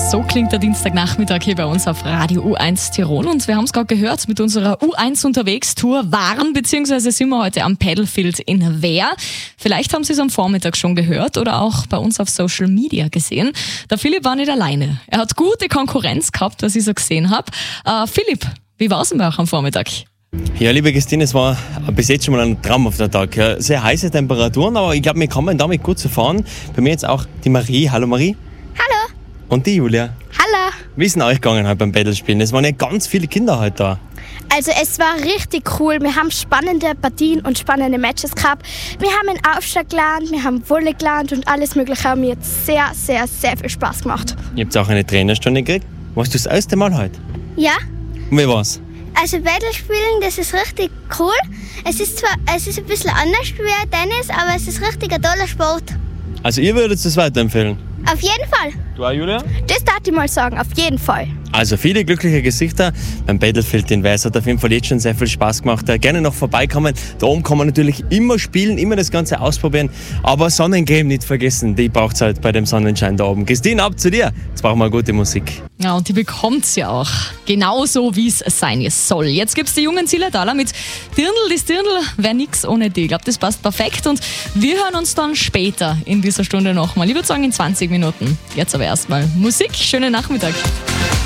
So klingt der Dienstagnachmittag hier bei uns auf Radio U1 Tirol. Und wir haben es gerade gehört, mit unserer U1 Unterwegs-Tour waren, beziehungsweise sind wir heute am Paddlefield in Wehr. Vielleicht haben Sie es am Vormittag schon gehört oder auch bei uns auf Social Media gesehen. Der Philipp war nicht alleine. Er hat gute Konkurrenz gehabt, was ich so gesehen habe. Philipp, wie war es denn bei euch am Vormittag? Ja, liebe Christine, es war bis jetzt schon mal ein traumhafter Tag. Ja, sehr heiße Temperaturen, aber ich glaube, wir kommen damit gut zu fahren. Bei mir jetzt auch die Marie. Hallo Marie. Hallo. Und die Julia. Hallo. Wie ist denn euch gegangen heute beim Paddlespielen? Es waren ja ganz viele Kinder heute da. Also es war richtig cool. Wir haben spannende Partien und spannende Matches gehabt. Wir haben einen Aufschlag gelernt, wir haben Volley gelernt und alles mögliche. Mir hat sehr, sehr, sehr viel Spaß gemacht. Ihr habt auch eine Trainerstunde gekriegt. Warst du das erste Mal heute? Ja. Und wie war's? Also Paddlespielen, das ist richtig cool. Es ist ein bisschen anders wie Tennis, aber es ist richtig ein toller Sport. Also ihr würdet es weiterempfehlen? Auf jeden Fall. Du auch, Julia? Das darf ich mal sagen, auf jeden Fall. Also viele glückliche Gesichter beim Paddlefield in Weiß. Hat auf jeden Fall jetzt schon sehr viel Spaß gemacht. Gerne noch vorbeikommen. Da oben kann man natürlich immer spielen, immer das Ganze ausprobieren. Aber Sonnencreme nicht vergessen, die braucht es halt bei dem Sonnenschein da oben. Christine, ab zu dir. Jetzt brauchen wir gute Musik. Ja, und die bekommt's ja auch. Genauso, wie es sein soll. Jetzt gibt's die jungen Zillertaler mit Dirndl, das Dirndl wär nix ohne die. Ich glaube, das passt perfekt. Und wir hören uns dann später in dieser Stunde nochmal. Ich würde sagen in 20 Minuten. Jetzt aber erstmal Musik. Schönen Nachmittag.